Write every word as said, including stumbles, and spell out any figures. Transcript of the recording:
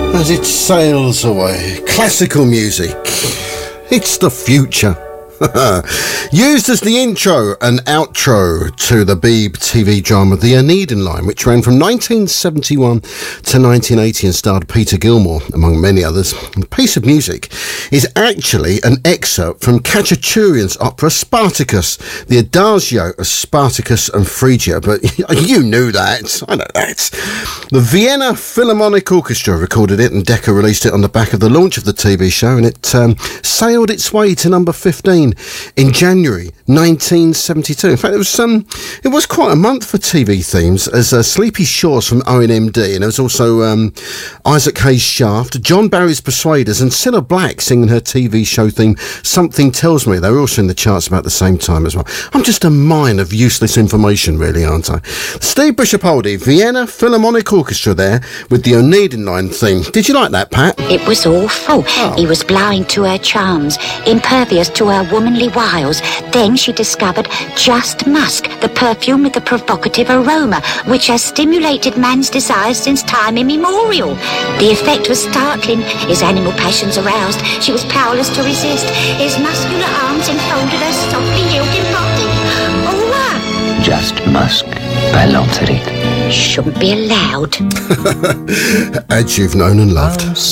As it sails away, classical music. It's the future. Used as the intro and outro to the Beeb T V drama The Oneida Line, which ran from nineteen seventy-one to nineteen eighty and starred Peter Gilmore, among many others. The piece of music is actually an excerpt from Khachaturian's opera Spartacus, the Adagio of Spartacus and Phrygia, but you knew that. I know that. The Vienna Philharmonic Orchestra recorded it, and Decca released it on the back of the launch of the T V show, and it um, sailed its way to number fifteen in January nineteen seventy-two. In fact, it was um, it was quite a month for T V themes, as uh, Sleepy Shores from O N M D, and there was also um, Isaac Hayes' Shaft, John Barry's Persuaders, and Cilla Black singing her T V show theme Something Tells Me. They were also in the charts about the same time as well. I'm just a mine of useless information, really, aren't I? Steve Bishopoldi, Vienna Philharmonic Orchestra there with the Oneida Line theme. Did you like that, Pat? It was awful. Oh. He was blind to her charms, impervious to her womanly wiles. Then she discovered Just Musk, the perfume with the provocative aroma, which has stimulated man's desires since time immemorial. The effect was startling. His animal passions aroused. She was powerless to resist. His muscular arms enfolded her softly yielding body. Oh, Just Musk by Lanzarit. shouldn't be allowed. As you've known and loved.